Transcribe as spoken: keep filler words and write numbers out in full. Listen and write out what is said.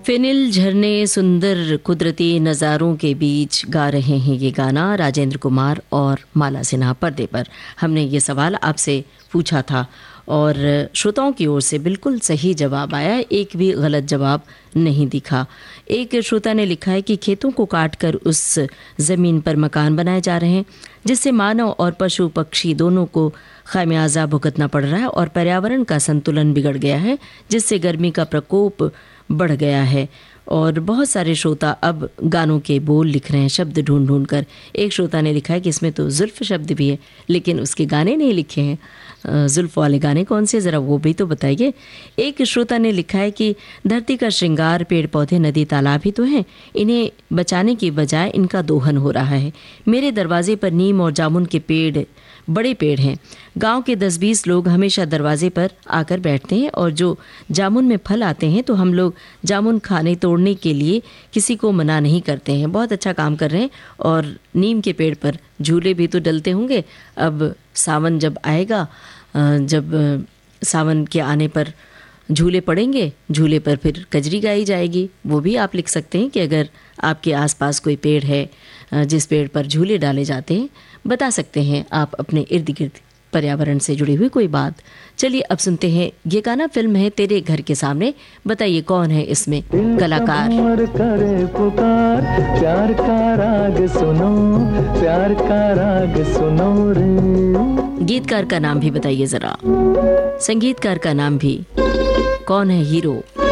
Phenyl झरने सुंदर कुदरती नज़ारों के बीच गा रहे हैं ये गाना राजेंद्र कुमार और माला सिन्हा। पर्दे पर हमने ये सवाल आपसे पूछा था और श्रोताओं की ओर से बिल्कुल सही जवाब आया, एक भी गलत जवाब नहीं दिखा। एक श्रोता ने लिखा है कि खेतों को काटकर उस ज़मीन पर मकान बनाए जा रहे हैं जिससे मानव और पशु पक्षी दोनों को खामियाजा भुगतना पड़ रहा है और पर्यावरण का संतुलन बिगड़ गया है जिससे गर्मी का प्रकोप बढ़ गया है। और बहुत सारे श्रोता अब गानों के बोल लिख रहे हैं शब्द ढूंढ ढूंढ कर। एक श्रोता ने लिखा है कि इसमें तो जुल्फ शब्द भी है लेकिन उसके गाने नहीं लिखे हैं। जुल्फ वाले गाने कौन से, ज़रा वो भी तो बताइए। एक श्रोता ने लिखा है कि धरती का श्रृंगार पेड़ पौधे नदी तालाब ही तो हैं, इन्हें बचाने की बजाय इनका दोहन हो रहा है। मेरे दरवाजे पर नीम और जामुन के पेड़ बड़े पेड़ हैं। गांव के दस बीस लोग हमेशा दरवाजे पर आकर बैठते हैं और जो जामुन में फल आते हैं तो हम लोग जामुन खाने तोड़ने के लिए किसी को मना नहीं करते हैं। बहुत अच्छा काम कर रहे हैं। और नीम के पेड़ पर झूले भी तो डलते होंगे। अब सावन जब आएगा, जब सावन के आने पर झूले पड़ेंगे, झूले पर फिर कजरी गाई जाएगी। वो भी आप लिख सकते हैं कि अगर आपके आसपास कोई पेड़ है जिस पेड़ पर झूले डाले जाते हैं, बता सकते हैं आप अपने इर्द गिर्द पर्यावरण से जुड़ी हुई कोई बात। चलिए अब सुनते हैं ये गाना, फिल्म है तेरे घर के सामने। बताइए कौन है इसमें कलाकार। करे पुकार, प्यार का राग सुनो, प्यार का राग सुनो रे। गीतकार का नाम भी बताइए जरा, संगीतकार का नाम भी। कौन है हीरो?